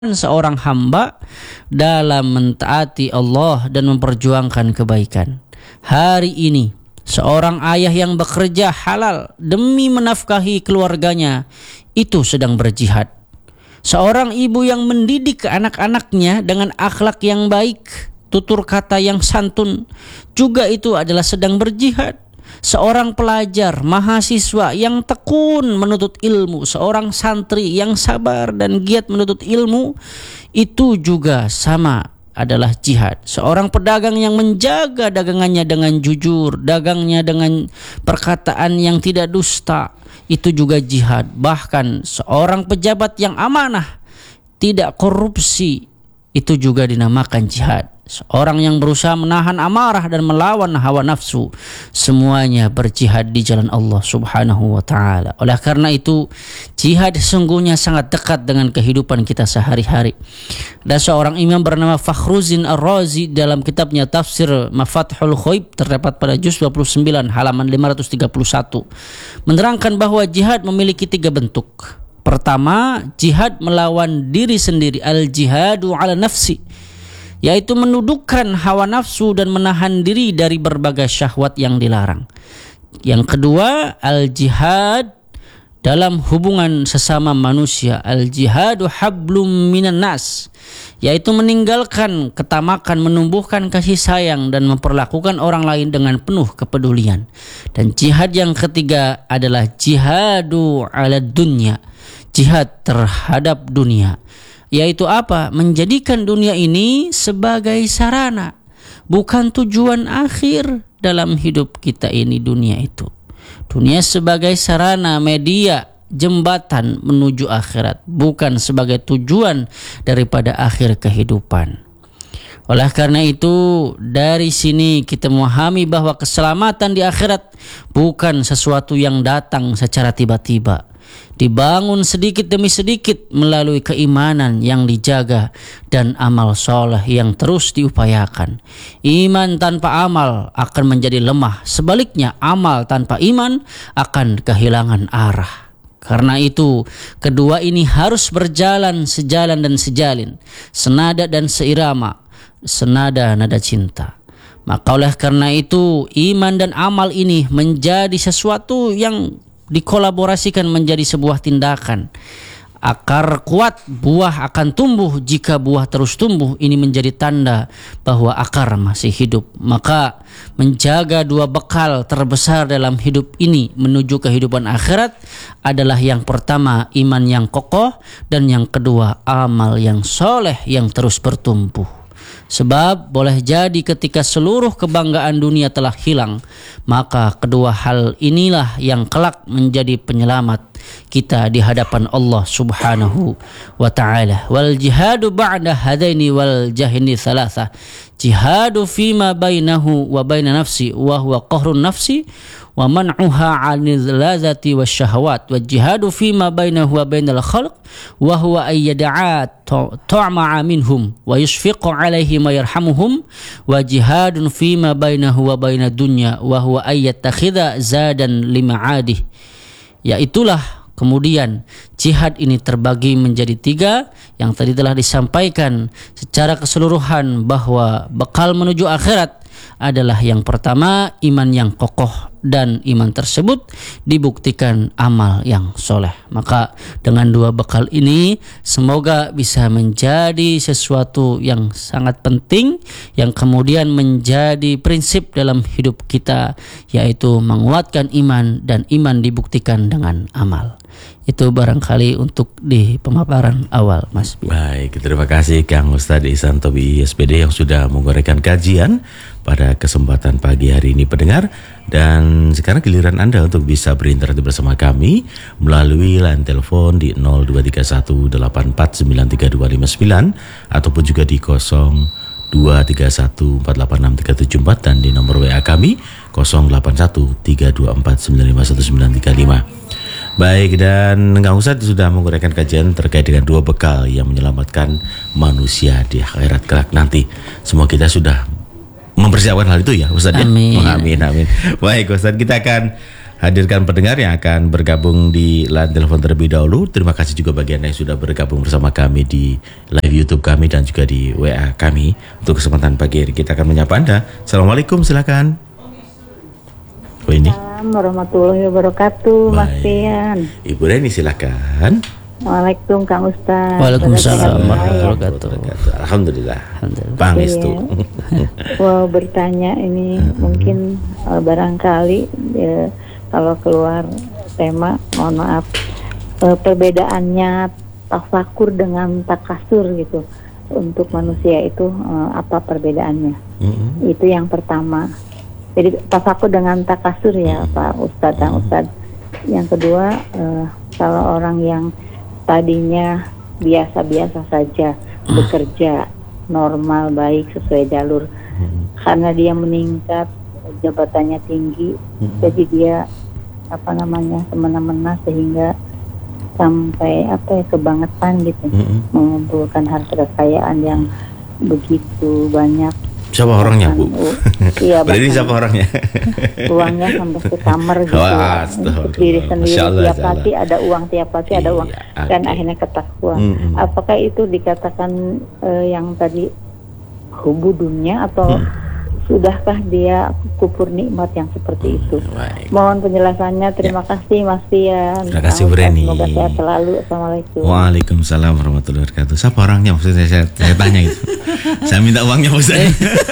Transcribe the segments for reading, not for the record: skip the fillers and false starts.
seorang hamba dalam mentaati Allah dan memperjuangkan kebaikan. Hari ini seorang ayah yang bekerja halal demi menafkahi keluarganya itu sedang berjihad. Seorang ibu yang mendidik anak-anaknya dengan akhlak yang baik, tutur kata yang santun, juga itu adalah sedang berjihad. Seorang pelajar, mahasiswa yang tekun menuntut ilmu, seorang santri yang sabar dan giat menuntut ilmu, itu juga sama adalah jihad. Seorang pedagang yang menjaga dagangannya dengan jujur, dagangnya dengan perkataan yang tidak dusta, itu juga jihad. Bahkan seorang pejabat yang amanah, tidak korupsi, itu juga dinamakan jihad. Seorang yang berusaha menahan amarah dan melawan hawa nafsu, semuanya berjihad di jalan Allah Subhanahu wa ta'ala. Oleh karena itu, jihad sesungguhnya sangat dekat dengan kehidupan kita sehari-hari. Dan seorang imam bernama Fakhruddin Ar-Razi dalam kitabnya Tafsir Mafatihul Ghaib terdapat pada juz 29 halaman 531 menerangkan bahwa jihad memiliki 3 bentuk. Pertama, jihad melawan diri sendiri, al-jihadu ala nafsi, yaitu menundukkan hawa nafsu dan menahan diri dari berbagai syahwat yang dilarang. Yang kedua, al-jihad dalam hubungan sesama manusia, al-jihadu hablum minan nas, yaitu meninggalkan ketamakan, menumbuhkan kasih sayang dan memperlakukan orang lain dengan penuh kepedulian. Dan jihad yang ketiga adalah jihadu ala dunya, jihad terhadap dunia, yaitu apa? Menjadikan dunia ini sebagai sarana, bukan tujuan akhir dalam hidup kita ini. Dunia itu, dunia sebagai sarana, media, jembatan menuju akhirat, bukan sebagai tujuan daripada akhir kehidupan. Oleh karena itu, dari sini kita memahami bahwa keselamatan di akhirat bukan sesuatu yang datang secara tiba-tiba, dibangun sedikit demi sedikit melalui keimanan yang dijaga dan amal soleh yang terus diupayakan. Iman tanpa amal akan menjadi lemah, sebaliknya amal tanpa iman akan kehilangan arah. Karena itu, kedua ini harus berjalan sejalan dan sejalin, senada dan seirama, senada nada cinta. Maka oleh karena itu, iman dan amal ini menjadi sesuatu yang dikolaborasikan menjadi sebuah tindakan. Akar kuat, buah akan tumbuh. Jika buah terus tumbuh, ini menjadi tanda bahwa akar masih hidup. Maka menjaga 2 bekal terbesar dalam hidup ini menuju kehidupan akhirat adalah yang pertama iman yang kokoh, dan yang kedua amal yang soleh yang terus bertumbuh. Sebab boleh jadi ketika seluruh kebanggaan dunia telah hilang, maka kedua hal inilah yang kelak menjadi penyelamat kita di hadapan Allah Subhanahu wa ta'ala. Wal jihadu ba'da hadaini wal jahini thalatha. Jihadu fima bainahu wa baina nafsi wa huwa qahrun nafsi wa man'uha 'anil ladzati wasyahawat. Wa jihadu fima bainahu wa bainal khalq wa huwa ayyada'a ta'ma'a minhum wa yusfiqu 'alaihim wa yarhamuhum. Wa jihadun fima bainahu wa bainad dunya wa huwa ayyattakhidha zadan lima'adih. Yaitulah kemudian jihad ini terbagi menjadi 3 yang tadi telah disampaikan secara keseluruhan, bahwa bekal menuju akhirat adalah yang pertama iman yang kokoh, dan iman tersebut dibuktikan amal yang soleh. Maka dengan 2 bekal ini semoga bisa menjadi sesuatu yang sangat penting, yang kemudian menjadi prinsip dalam hidup kita, yaitu menguatkan iman, dan iman dibuktikan dengan amal. Itu barangkali untuk di pemaparan awal, Mas. Baik, terima kasih Kang Ustadz Ihsan Tobi SPD yang sudah menguraikan kajian pada kesempatan pagi hari ini pendengar. Dan sekarang giliran Anda untuk bisa berinteraksi bersama kami melalui line telepon di 023184932259 ataupun juga di 0231486374 dan di nomor WA kami 081324951935. Baik, dan Kang Ustadz sudah menguraikan kajian terkait dengan 2 bekal yang menyelamatkan manusia di akhirat kelak nanti. Semua kita sudah mempersiapkan hal itu ya Ustadz. Amin. Ya? Amin. Baik Ustadz, kita akan hadirkan pendengar yang akan bergabung di line telepon terlebih dahulu. Terima kasih juga bagi Anda yang sudah bergabung bersama kami di live YouTube kami dan juga di WA kami. Untuk kesempatan pagi ini kita akan menyapa Anda. Assalamualaikum, silakan. Oh ini. Assalamualaikum warahmatullahi wabarakatuh, Mas Pian. Ibu Reni silakan. Waalaikumsalam Kang Ustaz. Waalaikumsalam warahmatullahi wabarakatuh. Alhamdulillah. Alhamdulillah. Pangestu. Mau bertanya ini mungkin barangkali kalau keluar tema, mohon maaf, perbedaannya tafakur dengan takasur gitu untuk manusia itu apa perbedaannya? Itu yang pertama. Jadi tafakur dengan takasur ya Pak Ustadz dan Ustadz. Yang kedua kalau orang yang tadinya biasa-biasa saja bekerja normal baik sesuai jalur, karena dia meningkat jabatannya tinggi, jadi dia semena-mena sehingga sampai kebangetan gitu, mengumpulkan harta kekayaan yang begitu banyak. Siapa orangnya, Bu? Iya, berarti siapa orangnya? Uangnya sampai ke kamar gitu. Wah, untuk diri sendiri tiap pagi ada uang, ada uang. Iya, Dan akhirnya ketakuan. Apakah itu dikatakan yang tadi hubudunnya atau sudahkah dia kufur nikmat yang seperti itu? Baik. Mohon penjelasannya. Terima kasih Mas Pian. Terima kasih Bu Reni. Semoga sehat selalu. Assalamualaikum. Waalaikumsalam warahmatullahi wabarakatuh. Siapa orangnya? Maksudnya saya tanya itu. Saya minta uangnya Ustaz.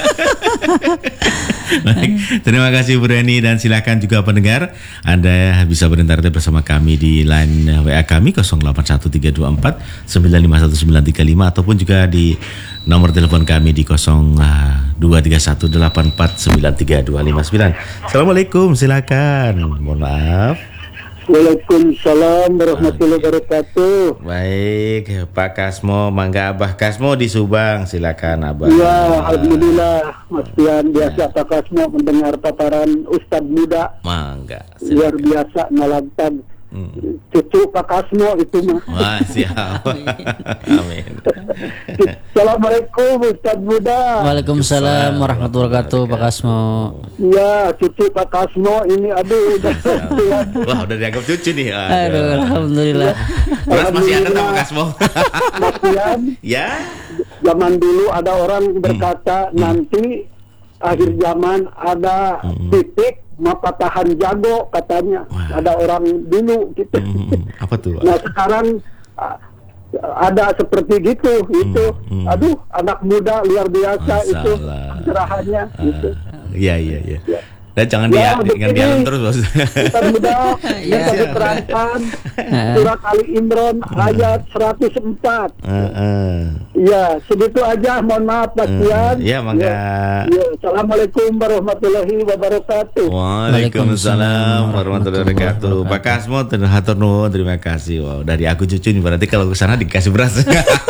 Baik, terima kasih Bu Reni dan silakan juga pendengar Anda bisa berinteraktif bersama kami di line WA kami 081324 951935 ataupun juga di nomor telepon kami di 023184932259. Assalamualaikum, silakan. Mohon maaf. Waalaikumsalam warahmatullahi wabarakatuh. Baik, Pak Kasmo, mangga Abah Kasmo di Subang, silakan Abah. Ya, alhamdulillah, Mas Pian biasa Pak Kasmo mendengar paparan Ustadz muda. Mangga. Luar biasa ngalantang. Cucu Pak Kasmo itu mah. Wah, siap. Amin. Assalamualaikum Ustadz muda. Waalaikumsalam warahmatullahi wabarakatuh, Pak Kasmo. Ya, cucu Pak Kasmo ini aduh udah Wah, udah dianggap cucu nih. Aduh, alhamdulillah. Beras masih ada sama Kasmo. Mas Pian, Ya. zaman dulu ada orang berkata nanti akhir zaman ada titik mapatahan jago katanya. Wah. Ada orang dulu gitu. Apa tuh? Nah sekarang ada seperti gitu itu. Aduh anak muda luar biasa itu Masalah. pencerahannya gitu. Iya. Dan jangan Ya, dengan begini. diam terus, Bos. Ustaz muda yang saya terangkan surat Ali Imran ayat 104. Ya, segitu aja. Mohon maaf Mas Pian. Ya, mangga. Ya, Assalamualaikum warahmatullahi wabarakatuh. Waalaikumsalam warahmatullahi wabarakatuh. Pak Kasmo, hatur nuhun, terima kasih. Wow, dari aku cucu nih, berarti kalau ke sana dikasih beras.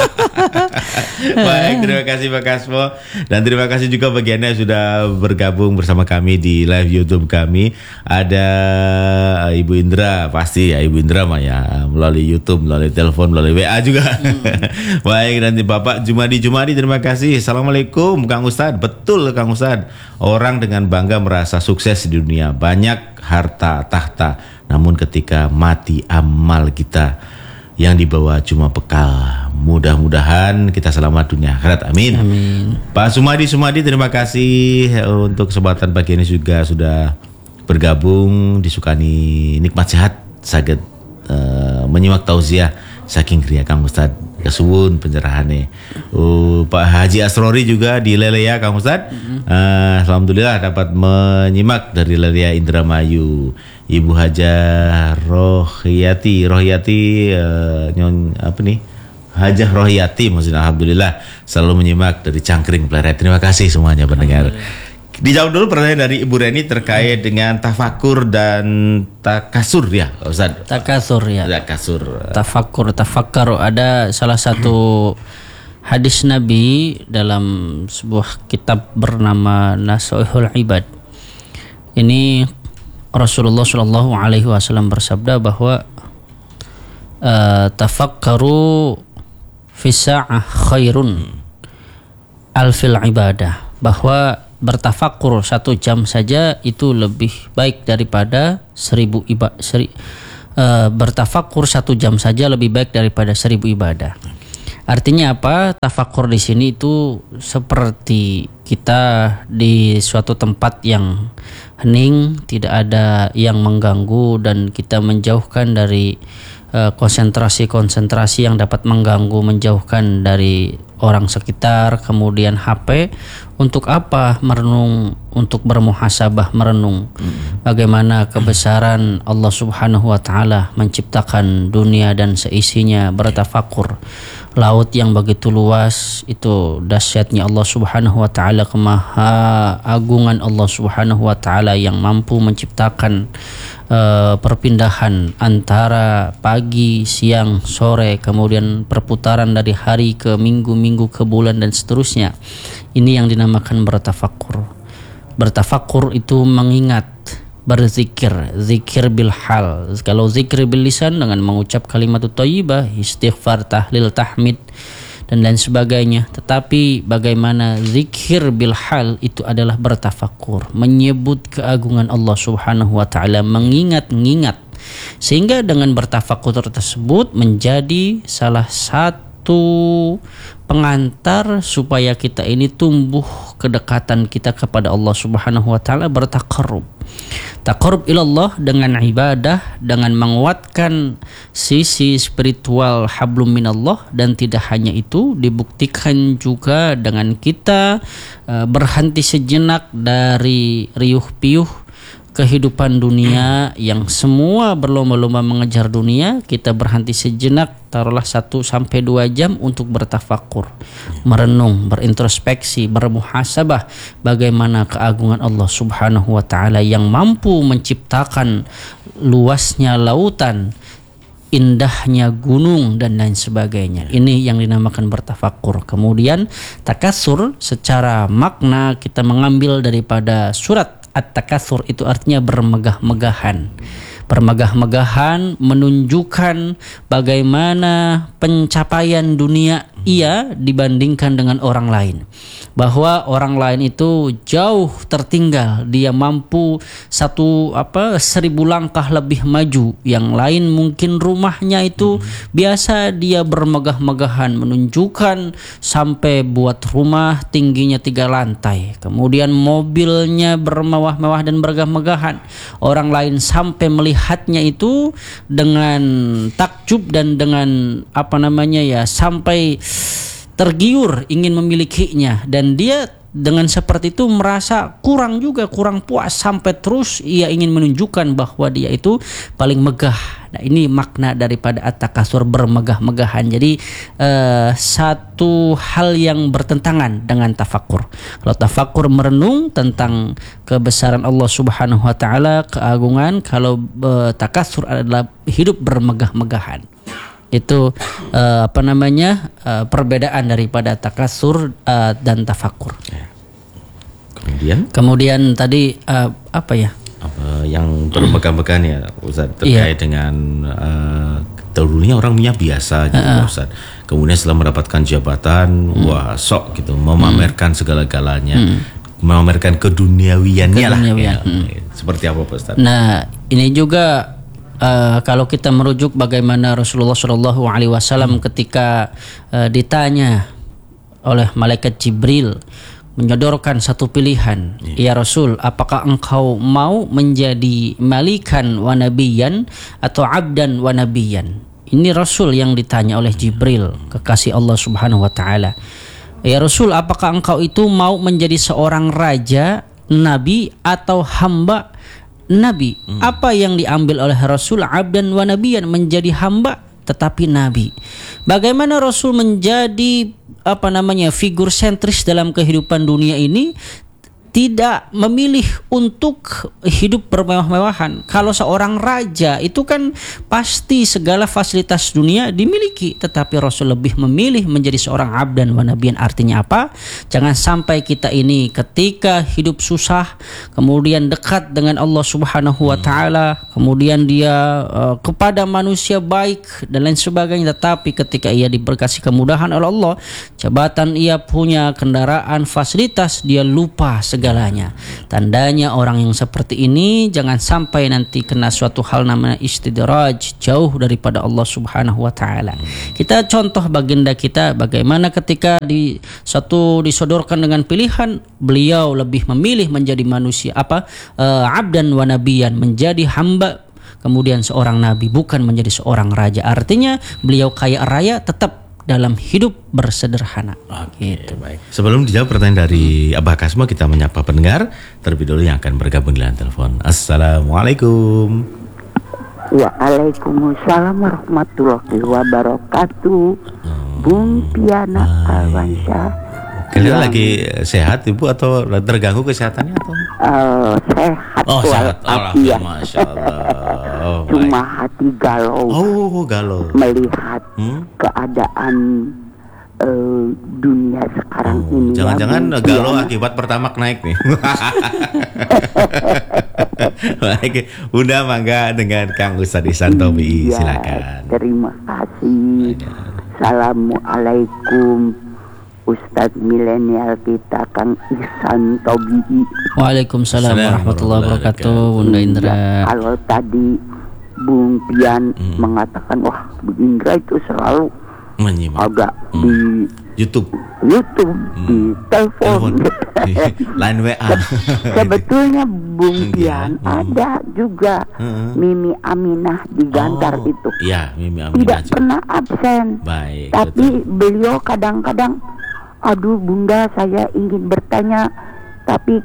Baik, terima kasih Pak Kasmo. Dan terima kasih juga bagi Anda yang sudah bergabung bersama kami di live YouTube kami. Ada Ibu Indra, pasti ya Ibu Indra mah ya, melalui YouTube, melalui telepon, melalui WA juga. Baik, nanti Bapak Jumadi, terima kasih. Assalamualaikum Kang Ustadz. Betul Kang Ustadz, orang dengan bangga merasa sukses di dunia, banyak harta tahta, namun ketika mati amal kita yang dibawa cuma bekal. Mudah-mudahan kita selamat dunia akhirat. Amin. Pak Sumadi, terima kasih untuk kesempatan pagi ini juga sudah bergabung, disukani nikmat sehat saged menyimak tausiah saking kriya Kang Ustad kesuwun pencerahannya. Pak Haji Asrori juga di Lelea Kang Ustad. Alhamdulillah dapat menyimak dari Lelea Indramayu. Ibu Hajah Rohiyati Hajah Rohiyati maksudnya, alhamdulillah selalu menyimak dari Cangkring Pleret. Terima kasih semuanya pendengar. Dijawab dulu pertanyaan dari Ibu Reni terkait dengan tafakur dan takasur ya, Ustaz. Takasur ya. Takasur. Tafakkaru. Ada salah satu hadis Nabi dalam sebuah kitab bernama Nasuhul Ibad. Ini Rasulullah Shallallahu Alaihi Wasallam bersabda bahwa tafakkaru fi sa'ah khairun alfil ibadah, bahwa bertafakur 1 jam saja itu lebih baik daripada 1000 ibadah. Bertafakur 1 jam saja lebih baik daripada 1000 ibadah. Artinya apa? Tafakur di sini itu seperti kita di suatu tempat yang hening, tidak ada yang mengganggu, dan kita menjauhkan dari konsentrasi yang dapat mengganggu, menjauhkan dari orang sekitar, kemudian HP. Untuk apa merenung? Untuk bermuhasabah, merenung bagaimana kebesaran Allah Subhanahu wa taala menciptakan dunia dan seisinya, bertafakur laut yang begitu luas, itu dahsyatnya Allah Subhanahu wa taala, kemaha agungan Allah Subhanahu wa taala yang mampu menciptakan perpindahan antara pagi, siang, sore, kemudian perputaran dari hari ke minggu, minggu ke bulan dan seterusnya. Ini yang dinamakan bertafakur. Bertafakur itu mengingat, berzikir, zikir bil hal. Kalau zikir bil lisan dengan mengucap kalimat thayyibah, istighfar, tahlil, tahmid dan lain sebagainya. Tetapi bagaimana zikir bil hal itu adalah bertafakur, menyebut keagungan Allah Subhanahu wa taala, mengingat-ingat. Sehingga dengan bertafakur tersebut menjadi salah satu pengantar supaya kita ini tumbuh kedekatan kita kepada Allah Subhanahu wa taala, bertaqarrub. Taqarrub ilallah dengan ibadah, dengan menguatkan sisi spiritual hablum minallah, dan tidak hanya itu, dibuktikan juga dengan kita berhenti sejenak dari riuh piuh kehidupan dunia yang semua berlomba-lomba mengejar dunia. Kita berhenti sejenak, taruhlah 1-2 jam untuk bertafakur, merenung, berintrospeksi, bermuhasabah bagaimana keagungan Allah Subhanahu wa taala yang mampu menciptakan luasnya lautan, indahnya gunung dan lain sebagainya. Ini yang dinamakan bertafakur. Kemudian takasur secara makna kita mengambil daripada surat At-Takatsur, itu artinya bermegah-megahan. Bermegah-megahan menunjukkan bagaimana pencapaian dunia ia dibandingkan dengan orang lain. Bahwa orang lain itu jauh tertinggal, dia mampu 1000 langkah lebih maju. Yang lain mungkin rumahnya itu biasa, dia bermegah-megahan, menunjukkan sampai buat rumah tingginya 3 lantai. Kemudian mobilnya bermewah-mewah dan bermegah-megahan. Orang lain sampai melihatnya itu dengan takjub dan dengan sampai tergiur ingin memilikinya, dan dia dengan seperti itu merasa kurang puas, sampai terus ia ingin menunjukkan bahwa dia itu paling megah. Nah, ini makna daripada at-takasur, bermegah-megahan. Jadi satu hal yang bertentangan dengan tafakur. Kalau tafakur merenung tentang kebesaran Allah Subhanahu wa taala, keagungan, kalau takasur adalah hidup bermegah-megahan. Itu perbedaan daripada takasur dan tafakur. Kemudian tadi yang bermegah-megah ya Ustaz, terkait dengan dulunya orang punya biasa gitu Ustaz. Kemudian setelah mendapatkan jabatan, wah sok gitu memamerkan segala-galanya. Memamerkan keduniawiannya lah ya. Seperti apa Pak Ustaz? Nah, ini juga kalau kita merujuk bagaimana Rasulullah SAW ketika ditanya oleh malaikat Jibril, menyodorkan satu pilihan, ya Rasul, apakah engkau mau menjadi malikan wa nabiyan atau abdan wa nabiyan? Ini Rasul yang ditanya oleh Jibril, kekasih Allah Subhanahu wa taala. Ya Rasul, apakah engkau itu mau menjadi seorang raja, nabi, atau hamba nabi? Apa yang diambil oleh Rasul? Abdan wa nabiyan, menjadi hamba tetapi nabi. Bagaimana Rasul menjadi figur sentris dalam kehidupan dunia ini, tidak memilih untuk hidup bermewah-mewahan. Kalau seorang raja itu kan pasti segala fasilitas dunia dimiliki, tetapi Rasul lebih memilih menjadi seorang abdan wa nabiyan. Artinya apa? Jangan sampai kita ini ketika hidup susah, kemudian dekat dengan Allah Subhanahu wa taala, kemudian dia kepada manusia baik dan lain sebagainya, tetapi ketika ia diberkasi kemudahan oleh Allah, jabatan ia punya, kendaraan, fasilitas, dia lupa segalanya. Tandanya orang yang seperti ini jangan sampai nanti kena suatu hal namanya istidraj, jauh daripada Allah Subhanahu wa taala. Kita contoh baginda kita bagaimana ketika disodorkan dengan pilihan, beliau lebih memilih menjadi manusia abdan wa nabiyan, menjadi hamba kemudian seorang nabi, bukan menjadi seorang raja. Artinya beliau kaya raya tetap dalam hidup bersederhana. Oke, baik. Sebelum dijawab pertanyaan dari Abah Kasmo, kita menyapa pendengar terlebih dahulu yang akan bergabung di line telepon. Assalamualaikum. Waalaikumsalam warahmatullahi wabarakatuh. Bung Piana Alwansyah. Kalian lagi sehat Ibu atau terganggu kesehatannya atau? Sehat. Sehat. Alhamdulillah, Masya Allah. Cuma hati galau. Galau. Melihat keadaan dunia sekarang ini. Jangan-jangan galau akibat Pertamax naik nih. Baik, Bunda mangga dengan Kang Ustadz Ihsan Tobi, silakan. Terima kasih. Assalamualaikum Ustadz milenial kita Kang Ihsan Tobi. Waalaikumsalam warahmatullahi wabarakatuh, Bunda Indra. Kalau tadi Bung Pian mengatakan wah Bung Indra itu selalu menyimak agak di YouTube, di telepon, line WA. Sebetulnya Bung Pian ada juga Mimi Aminah di Gantar itu. Iya, Mimi Aminah tidak juga pernah absen. Baik. Tapi beliau kadang-kadang, aduh Bunda saya ingin bertanya, tapi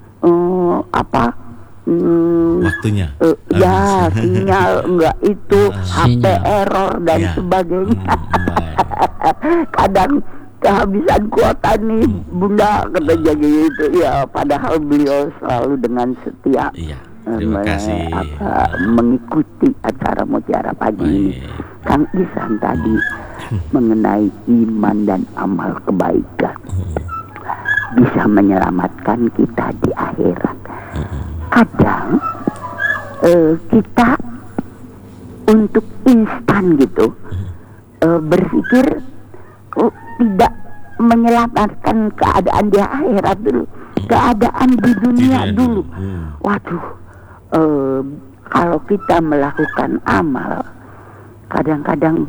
waktunya ya sinyal enggak itu HP error dan sebagainya. Kadang kehabisan kuota nih Bunda kata gitu ya, padahal beliau selalu dengan setia terima kasih mengikuti acara Mutiara Pagi ini. Kang Ihsan tadi mengenai iman dan amal kebaikan bisa menyelamatkan kita di akhirat. Kadang kita untuk instan gitu berpikir tidak menyelamatkan keadaan di akhirat dulu, keadaan di dunia dulu. Waduh, kalau kita melakukan amal kadang-kadang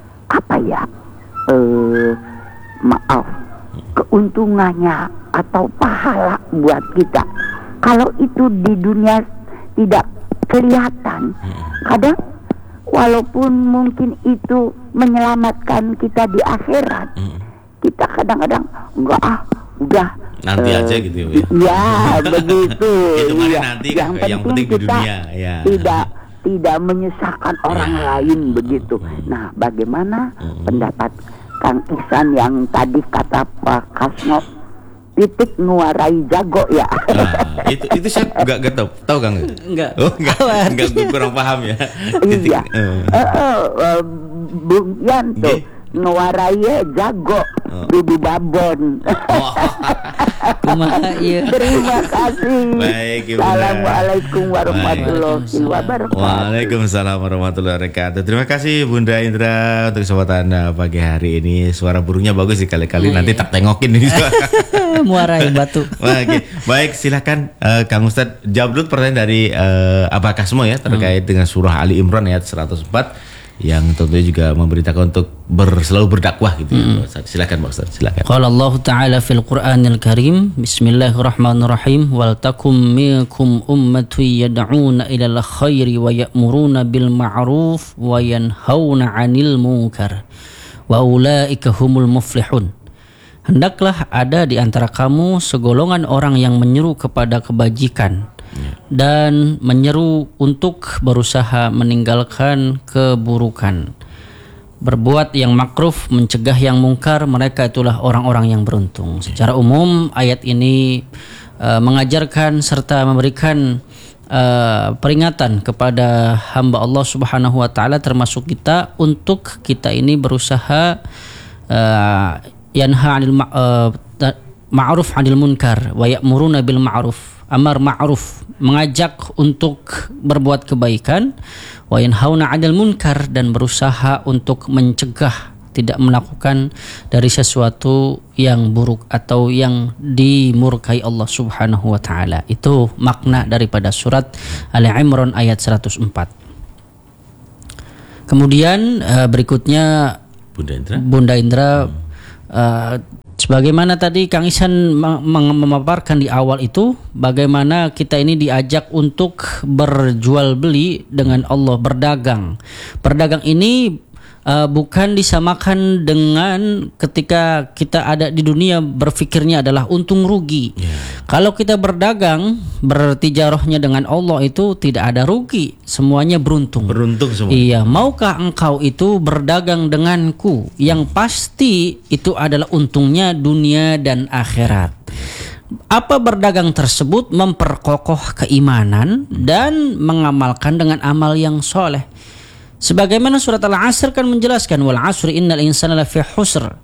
keuntungannya atau pahala buat kita, kalau itu di dunia tidak kelihatan, kadang walaupun mungkin itu menyelamatkan kita di akhirat, kita kadang-kadang udah nanti aja gitu ya. Ya begitu. Itu nanti yang penting di dunia ya. Tidak menyusahkan orang lain begitu. Nah, bagaimana pendapat Kang Ihsan yang tadi kata Pak Kasmo, titik nguarai jago ya? Itu saya nggak tahu Kang. Enggak. Enggak kurang paham ya. Iya. Bung Yanto nguarai jago Bibi Babon. Terima kasih. Baik, Ibu. Assalamualaikum warahmatullahi wabarakatuh. Waalaikumsalam warahmatullahi wabarakatuh. Terima kasih Bunda Indra untuk kesempatan pagi hari ini. Suara burungnya bagus sih, kali-kali nanti tak tengokin nih. Muarai batu. Baik, silakan Kang Ustadz jawab dulu pertanyaan dari Abah Kasmo ya terkait dengan surah Ali Imran ayat 104 yang tentunya juga memberitakan untuk selalu berdakwah gitu ya. Silakan Pak Ustaz, silakan. Qala Allah Ta'ala fil Qur'anil Karim, Bismillahirrahmanirrahim, wal takum minkum ummatun yad'una ilal khairi wa ya'muruna bil ma'ruf wa yanhauna 'anil munkar wa ulaika humul muflihun. Hendaklah ada di antara kamu segolongan orang yang menyeru kepada kebajikan dan menyeru untuk berusaha meninggalkan keburukan, berbuat yang makruf, mencegah yang mungkar. Mereka itulah orang-orang yang beruntung. Secara umum ayat ini mengajarkan serta memberikan peringatan kepada hamba Allah Subhanahu wa taala termasuk kita untuk kita ini berusaha yanha 'anil ma'ruf 'anil munkar wa ya'muruna bil ma'ruf, amar ma'ruf, mengajak untuk berbuat kebaikan, wa yanhauna 'anil munkar, dan berusaha untuk mencegah tidak melakukan dari sesuatu yang buruk atau yang dimurkai Allah Subhanahu wa taala. Itu makna daripada surat Ali Imran ayat 104. Kemudian berikutnya Bunda Indra sebagaimana tadi Kang Ihsan memaparkan di awal itu, bagaimana kita ini diajak untuk berjual beli dengan Allah, berdagang. Berdagang ini bukan disamakan dengan ketika kita ada di dunia berpikirnya adalah untung rugi. Kalau kita berdagang, bertijarahnya dengan Allah itu tidak ada rugi, semuanya beruntung. Beruntung semua. Iya, maukah engkau itu berdagang denganku? Yang pasti itu adalah untungnya dunia dan akhirat. Apa berdagang tersebut? Memperkokoh keimanan dan mengamalkan dengan amal yang soleh. Sebagaimana surat Al-Asr kan menjelaskan, wal asri innal insana lafi khusr.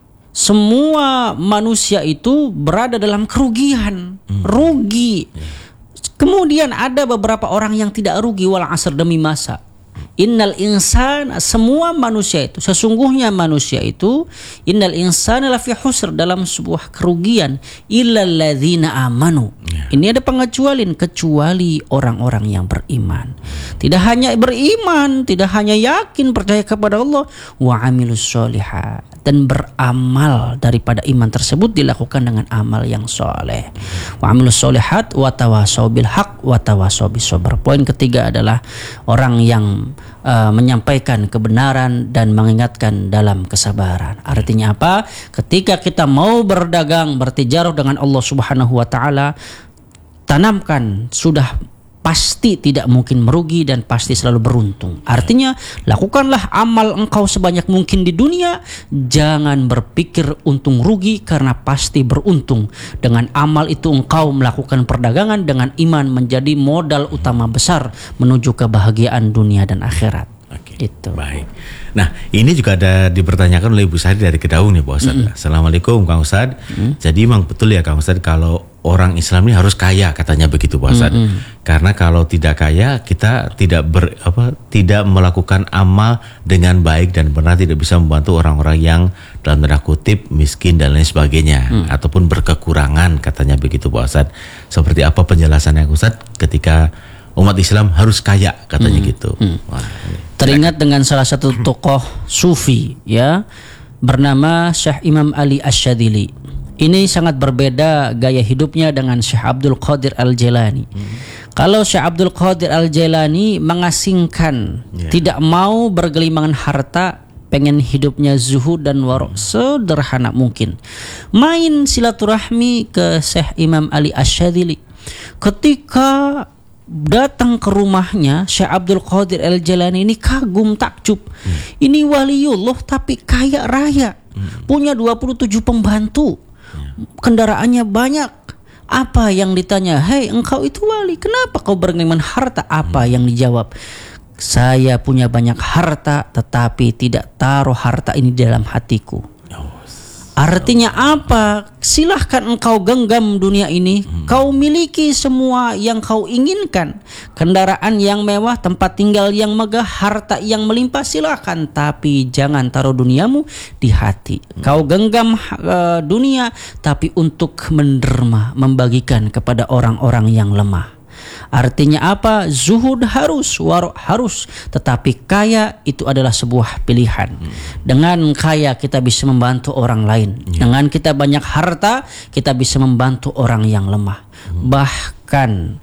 Semua manusia itu berada dalam kerugian, rugi. Kemudian ada beberapa orang yang tidak rugi, wal asr, demi masa. Innal insana, semua manusia itu, sesungguhnya manusia itu, innal insana lafi khusr, dalam sebuah kerugian, illal ladzina amanu. Ini ada pengecualian, kecuali orang-orang yang beriman. Tidak hanya beriman, tidak hanya yakin percaya kepada Allah, wa amilus sholihat, dan beramal daripada iman tersebut dilakukan dengan amal yang soleh. Wa amilus sholihat wa tawasau bil haq wa tawasau bis sabr. Poin ketiga adalah orang yang menyampaikan kebenaran dan mengingatkan dalam kesabaran. Artinya apa? Ketika kita mau berdagang, bertijarah dengan Allah Subhanahu wa taala, tanamkan sudah pasti tidak mungkin merugi dan pasti selalu beruntung. Artinya lakukanlah amal engkau sebanyak mungkin di dunia, jangan berpikir untung rugi karena pasti beruntung. Dengan amal itu engkau melakukan perdagangan dengan iman menjadi modal utama besar menuju kebahagiaan dunia dan akhirat. Itu. Baik. Nah, ini juga ada dipertanyakan oleh Ibu Sari dari Kedaung nih, Pak Ustadz. Assalamualaikum, Kang Ustadz. Jadi memang betul ya, Kang Ustadz, kalau orang Islam ini harus kaya, katanya begitu, Pak Ustadz. Karena kalau tidak kaya, kita tidak melakukan amal dengan baik dan benar, tidak bisa membantu orang-orang yang dalam tanda kutip miskin dan lain sebagainya, ataupun berkekurangan, katanya begitu, Pak Ustadz. Seperti apa penjelasannya, Ustadz, ketika umat Islam harus kaya, katanya gitu. Wah, teringat dengan salah satu tokoh sufi ya, bernama Syekh Imam Ali Asy-Syadzili. Ini sangat berbeda gaya hidupnya dengan Syekh Abdul Qadir Al-Jailani. Kalau Syekh Abdul Qadir Al-Jailani mengasingkan, tidak mau bergelimangan harta, pengen hidupnya zuhud dan warok sederhana mungkin. Main silaturahmi ke Syekh Imam Ali Asy-Syadzili. Ketika datang ke rumahnya, Syekh Abdul Qadir Al-Jailani ini kagum takjub. Ini waliullah tapi kaya raya, punya 27 pembantu, kendaraannya banyak. Apa yang ditanya? Hei, engkau itu wali, kenapa kau bergelimangan harta? Apa yang dijawab? Saya punya banyak harta, tetapi tidak taruh harta ini dalam hatiku. Artinya apa? Silahkan engkau genggam dunia ini, kau miliki semua yang kau inginkan, kendaraan yang mewah, tempat tinggal yang megah, harta yang melimpah, silahkan, tapi jangan taruh duniamu di hati. Kau genggam dunia, tapi untuk menderma, membagikan kepada orang-orang yang lemah. Artinya apa? Zuhud harus, warok harus, tetapi kaya itu adalah sebuah pilihan. Dengan kaya kita bisa membantu orang lain. Dengan kita banyak harta, kita bisa membantu orang yang lemah. Bahkan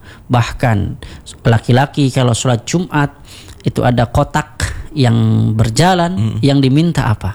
laki-laki kalau sholat Jumat itu ada kotak yang berjalan, yang diminta apa?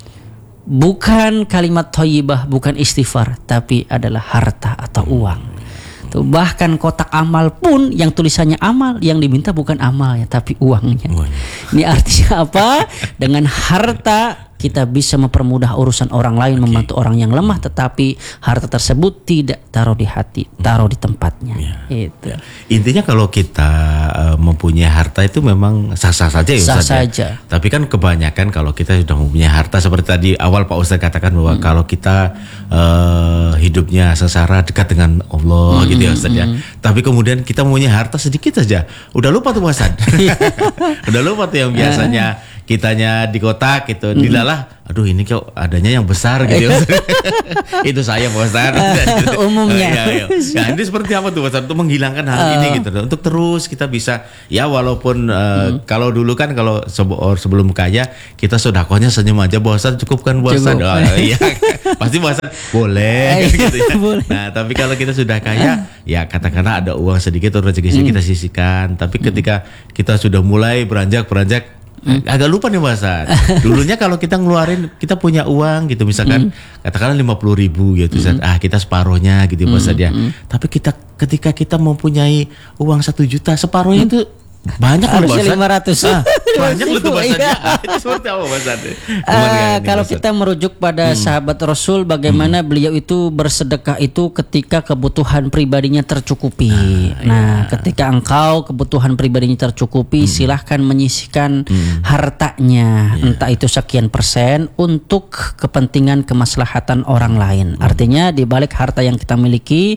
Bukan kalimat thayyibah, bukan istighfar, tapi adalah harta atau uang. Bahkan kotak amal pun yang tulisannya amal, yang diminta bukan amalnya tapi uangnya. Ini artinya apa? Dengan harta kita bisa mempermudah urusan orang lain, membantu orang yang lemah, tetapi harta tersebut tidak taruh di hati, taruh di tempatnya. Itu. Intinya kalau kita mempunyai harta itu memang sah-sah saja ya, Ustaz. Sah saja. Tapi kan kebanyakan kalau kita sudah mempunyai harta, seperti tadi awal Pak Ustaz katakan bahwa kalau kita hidupnya sengsara dekat dengan Allah gitu ya Ustaz ya. Tapi kemudian kita mempunyai harta sedikit saja, udah lupa tuh Ustaz. Udah lupa tuh yang biasanya kitanya di kotak gitu, dilalah, aduh ini kok adanya yang besar gitu. Itu saya Pak Ustadz. Umumnya. Ya, ini seperti apa tuh Pak Ustadz, untuk menghilangkan hal ini gitu, untuk terus kita bisa ya walaupun kalau dulu kan kalau sebelum kaya kita sedekahnya senyum aja Pak Ustadz, cukup kan Pak Ustadz? Oh, iya. Pasti Pak Ustadz boleh gitu ya. Nah tapi kalau kita sudah kaya ya katakanlah ada uang sedikit atau rezeki kita sisihkan, tapi ketika kita sudah mulai beranjak agak lupa nih Pak Ustadz. Dulunya kalau kita ngeluarin, kita punya uang gitu misalkan katakanlah 50.000 gitu, kita separuhnya gitu Pak Ustadz ya. Tapi ketika kita mempunyai uang 1 juta, separuhnya itu banyak loh Pak Ustadz. 500. Banyak loh tuh Pak Ustadz. Itu seperti apa Pak Ustadz? Kalau kita merujuk pada sahabat Rasul, bagaimana beliau itu bersedekah itu ketika kebutuhan pribadinya tercukupi. Ketika engkau kebutuhan pribadinya tercukupi, silahkan menyisihkan hartanya, entah itu sekian persen untuk kepentingan kemaslahatan orang lain. Artinya di balik harta yang kita miliki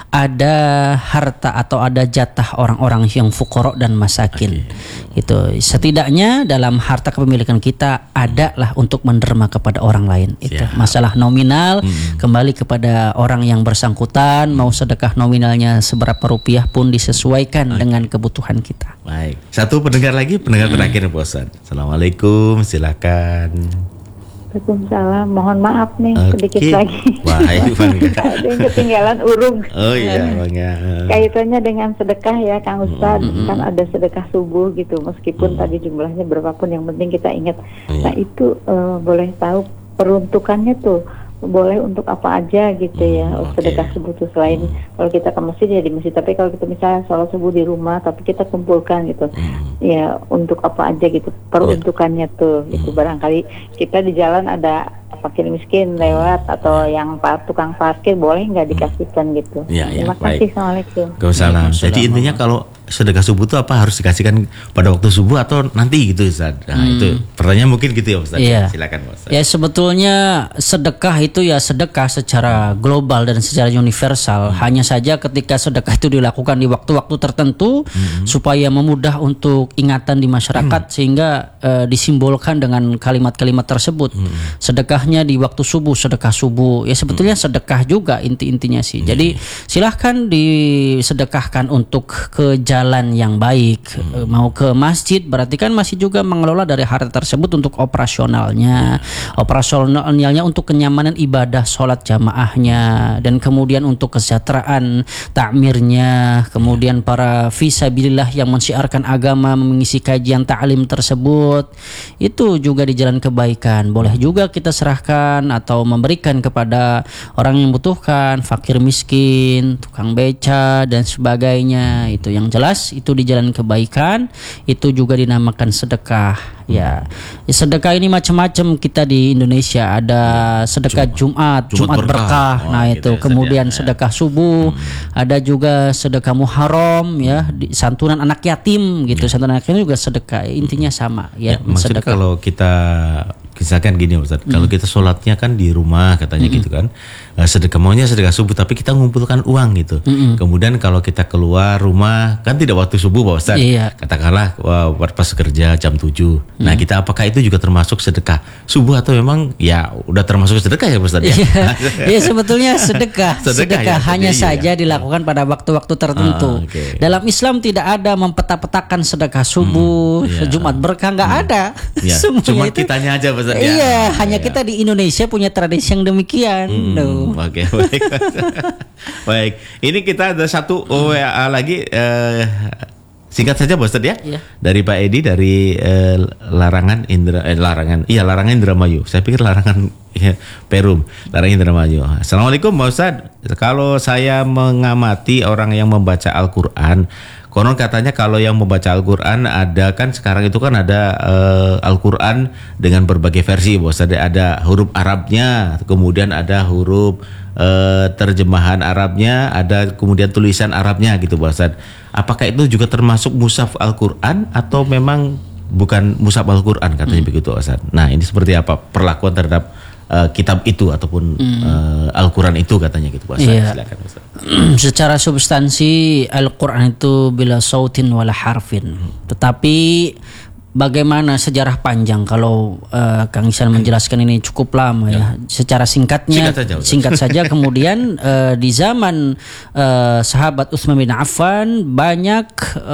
ada harta atau ada jatah orang-orang yang fuqara dan masakin. Itu setidaknya dalam harta kepemilikan kita adalah untuk menderma kepada orang lain. Itu masalah nominal kembali kepada orang yang bersangkutan, mau sedekah nominalnya seberapa rupiah pun disesuaikan dengan kebutuhan kita. Baik. Satu pendengar terakhir Pak Ustadz. Assalamualaikum, silakan. Waalaikumsalam. Mohon maaf nih sedikit lagi. Baik, ada yang ketinggalan urung. Oh iya, Bangga. Kaitannya dengan sedekah ya Kang Ustadz, kan ada sedekah subuh gitu, meskipun tadi jumlahnya berapapun yang penting kita ingat. Nah itu boleh tahu peruntukannya tuh boleh untuk apa aja gitu ya, sedekah subuh tuh selain kalau kita ke masjid ya di masjid, tapi kalau kita misalnya sholat subuh di rumah tapi kita kumpulkan gitu ya, untuk apa aja gitu peruntukannya tuh gitu. Barangkali kita di jalan ada fakir miskin lewat atau yang tukang parkir, boleh nggak dikasihkan gitu. Terima kasih. Assalamualaikum. Waalaikumsalam. Jadi intinya kalau sedekah subuh itu apa, harus dikasihkan pada waktu subuh atau nanti gitu Ustaz? Nah itu pertanyaan mungkin gitu ya Ustaz. Silakan Ustaz. Ya sebetulnya sedekah itu ya sedekah secara global dan secara universal. Hanya saja ketika sedekah itu dilakukan di waktu-waktu tertentu supaya memudah untuk ingatan di masyarakat, sehingga disimbolkan dengan kalimat-kalimat tersebut. Sedekahnya di waktu subuh, sedekah subuh. Ya sebetulnya sedekah juga inti-intinya sih. Jadi silahkan disedekahkan untuk ke jalan yang baik. Mau ke masjid berarti kan masih juga mengelola dari harta tersebut untuk operasionalnya, untuk kenyamanan ibadah sholat jamaahnya, dan kemudian untuk kesejahteraan takmirnya, kemudian para fisabilillah yang mensiarkan agama mengisi kajian ta'lim tersebut, itu juga di jalan kebaikan. Boleh juga kita serahkan atau memberikan kepada orang yang membutuhkan, fakir miskin, tukang beca dan sebagainya. Itu yang jelas itu di jalan kebaikan, itu juga dinamakan sedekah. Ya, sedekah ini macam-macam kita di Indonesia. Ada sedekah Jumat berkah. Nah itu kemudian sedekah subuh, ada juga sedekah Muharram ya, santunan anak yatim gitu. Santunan anak yatim juga sedekah. Intinya sama ya. Maksudnya kalau kita misalkan gini Ustaz, kalau kita sholatnya kan di rumah katanya gitu kan, sedekah maunya sedekah subuh tapi kita ngumpulkan uang gitu. Kemudian kalau kita keluar rumah kan tidak waktu subuh Pak Ustaz, katakanlah pas kerja jam 7. Nah kita apakah itu juga termasuk sedekah subuh atau memang ya udah termasuk sedekah ya Pak Ustaz ya? Ya sebetulnya sedekah ya, hanya saja dilakukan pada waktu-waktu tertentu. Dalam Islam tidak ada mempeta-petakan sedekah subuh, Jumat berkah, nggak ada. Cuma kitanya aja Pak. Hanya kita di Indonesia punya tradisi yang demikian. Oke, baik. Baik, ini kita ada satu WA lagi. Singkat saja Pak Ustaz ya. Dari Pak Edi dari Larangan Indramayu. Saya pikir Larangan Perum, Larangan Indramayu. Assalamualaikum Pak Ustaz. Kalau saya mengamati orang yang membaca Al-Qur'an, konon katanya kalau yang membaca Al-Qur'an ada kan sekarang itu kan ada Al-Qur'an dengan berbagai versi, Bos. Ada huruf Arabnya, kemudian ada huruf terjemahan Arabnya, ada kemudian tulisan Arabnya gitu, Bos. Apakah itu juga termasuk mushaf Al-Qur'an atau memang bukan mushaf Al-Qur'an katanya begitu, Bos. Nah, ini seperti apa perlakuan terhadap kitab itu ataupun Al-Quran itu katanya gitu Pak. Silakan Ustaz. Secara substansi Al-Quran itu bila sautin wala harfin, tetapi bagaimana sejarah panjang kalau Kang Ihsan menjelaskan ini cukup lama ya. Secara singkat saja kemudian di zaman sahabat Utsman bin Affan banyak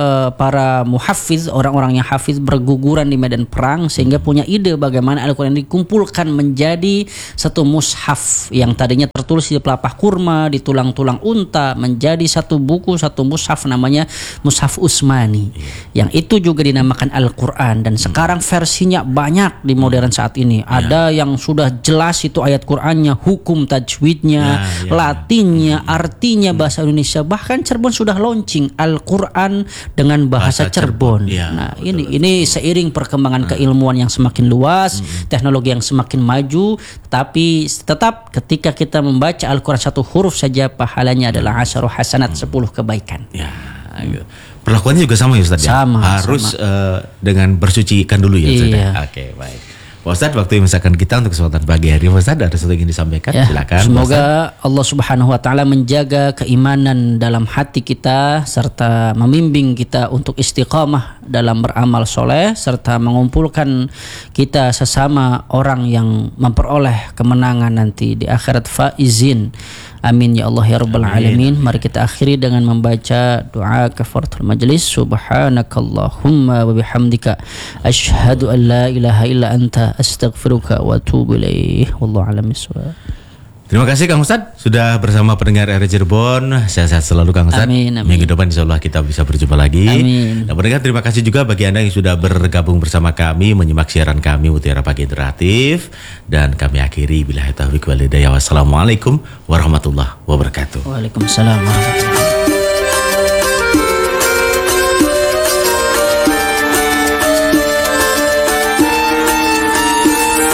para muhaffiz, orang-orang yang hafiz berguguran di medan perang sehingga punya ide bagaimana Al-Qur'an dikumpulkan menjadi satu mushaf yang tadinya tertulis di pelepah kurma, di tulang-tulang unta, menjadi satu buku, satu mushaf namanya Mushaf Utsmani. Yang itu juga dinamakan Al-Qur'an. Dan sekarang versinya banyak di modern saat ini. Ada yang sudah jelas itu ayat Qur'annya, hukum tajwidnya, latinnya, artinya bahasa Indonesia. Bahkan Cirebon sudah launching Al-Qur'an dengan bahasa Cirebon. Nah, ini seiring perkembangan keilmuan yang semakin luas, teknologi yang semakin maju, tapi tetap ketika kita membaca Al-Qur'an satu huruf saja pahalanya adalah 10 hasanat, 10 kebaikan. Perlakuannya juga sama ya Ustaz? Harus dengan bersucikan dulu ya Ustaz? Iya. Oke, baik. Pak Ustaz, waktu yang misalkan kita untuk kesempatan pagi hari, Pak Ustaz ada sesuatu yang ingin disampaikan? Silakan. Semoga Allah Subhanahu wa taala menjaga keimanan dalam hati kita serta membimbing kita untuk istiqamah dalam beramal soleh serta mengumpulkan kita sesama orang yang memperoleh kemenangan nanti di akhirat faizin. Amin ya Allah ya Rabbal Alamin. Mari kita akhiri dengan membaca doa kafaratul majlis. Subhanakallahumma wa bihamdika asyhadu an la ilaha illa anta astaghfiruka wa atubu ilaih. Wallahu a'lam bishawab. Terima kasih Kang Ustaz sudah bersama pendengar RRI Cirebon. Sehat-sehat selalu Kang Ustaz. Amin, amin. Minggu depan insyaallah kita bisa berjumpa lagi. Amin. Nah, pendengar, terima kasih juga bagi Anda yang sudah bergabung bersama kami menyimak siaran kami Mutiara Pagi Interaktif, dan kami akhiri billahi taufiq wal hidayah. Wassalamualaikum warahmatullahi wabarakatuh. Waalaikumsalam warahmatullahi wabarakatuh.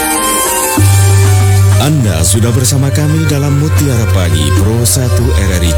Anda sudah bersama kami dalam Mutiara Pagi Pro 1 RRI